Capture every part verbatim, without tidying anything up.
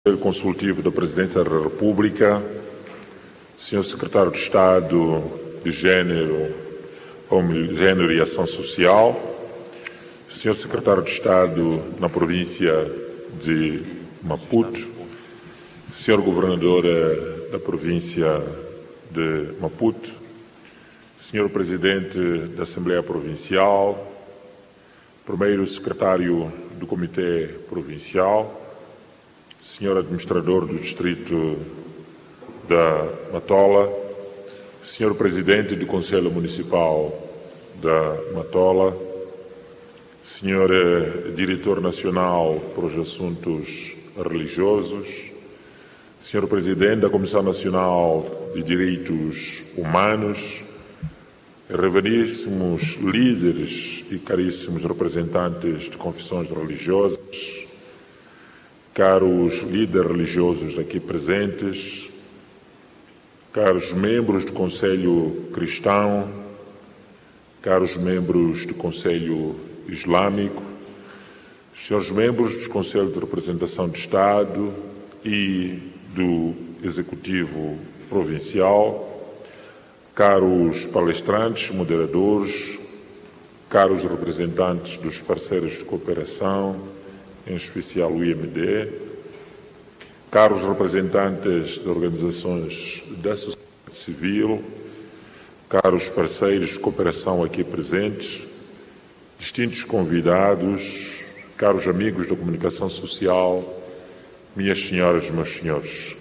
Consultivo da Presidência da República, senhor Secretário de Estado de Gênero, Gênero e Ação Social, senhor Secretário de Estado na província de Maputo, senhor Governador da província de Maputo, senhor Presidente da Assembleia Provincial, primeiro Secretário do Comitê Provincial, senhor Administrador do Distrito da Matola, senhor Presidente do Conselho Municipal da Matola, senhor Diretor Nacional para os Assuntos Religiosos, senhor Presidente da Comissão Nacional de Direitos Humanos, reverencíssimos líderes e caríssimos representantes de confissões religiosas, caros líderes religiosos aqui presentes, caros membros do Conselho Cristão, caros membros do Conselho Islâmico, senhores membros do Conselho de Representação de Estado e do Executivo Provincial, caros palestrantes, moderadores, caros representantes dos parceiros de cooperação, em especial o I M D, caros representantes de organizações da sociedade civil, caros parceiros de cooperação aqui presentes, distintos convidados, caros amigos da comunicação social, minhas senhoras e meus senhores.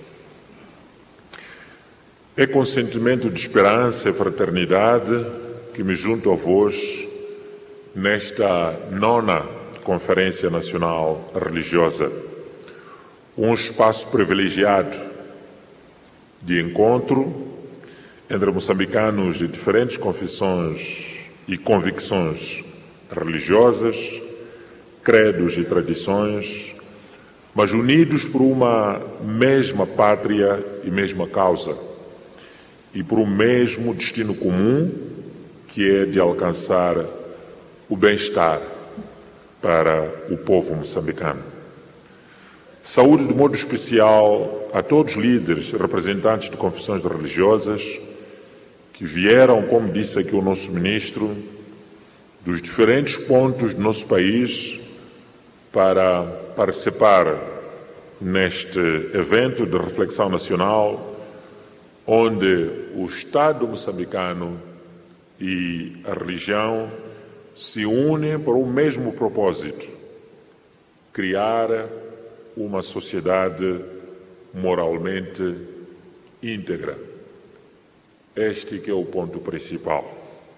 É com sentimento de esperança e fraternidade que me junto a vós nesta nona Conferência Nacional Religiosa, um espaço privilegiado de encontro entre moçambicanos de diferentes confissões e convicções religiosas, credos e tradições, mas unidos por uma mesma pátria e mesma causa, e por um mesmo destino comum, que é de alcançar o bem-estar para o povo moçambicano. Saúde de modo especial a todos os líderes, representantes de confissões religiosas, que vieram, como disse aqui o nosso ministro, dos diferentes pontos do nosso país para participar neste evento de reflexão nacional, onde o Estado moçambicano e a religião se unem para o mesmo propósito: criar uma sociedade moralmente íntegra. Este que é o ponto principal.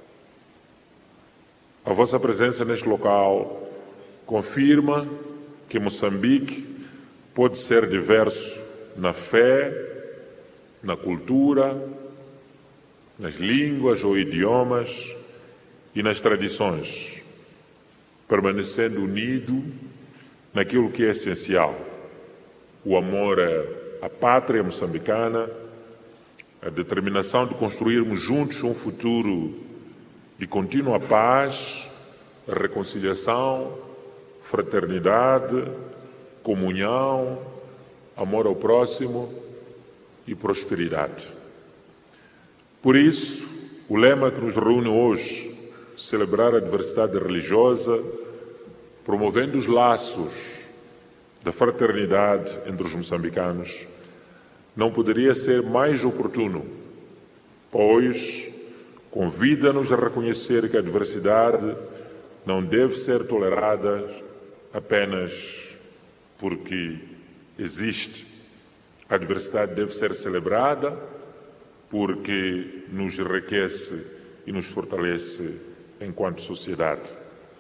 A vossa presença neste local confirma que Moçambique pode ser diverso na fé, na cultura, nas línguas ou idiomas e nas tradições, permanecendo unido naquilo que é essencial: o amor à pátria moçambicana, a determinação de construirmos juntos um futuro de contínua paz, reconciliação, fraternidade, comunhão, amor ao próximo e prosperidade. Por isso, o lema que nos reúne hoje, celebrar a diversidade religiosa, promovendo os laços da fraternidade entre os moçambicanos, não poderia ser mais oportuno, pois convida-nos a reconhecer que a diversidade não deve ser tolerada apenas porque existe. A diversidade deve ser celebrada porque nos enriquece e nos fortalece enquanto sociedade.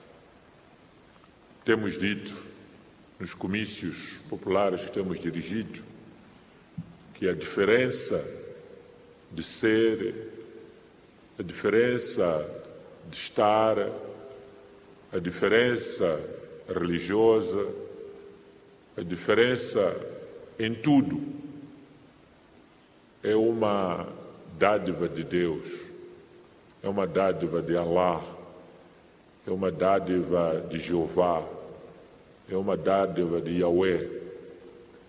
Temos dito, nos comícios populares que temos dirigido, que a diferença de ser, a diferença de estar, a diferença religiosa, a diferença em tudo é uma dádiva de Deus, é uma dádiva de Allah, é uma dádiva de Jeová, é uma dádiva de Yahweh,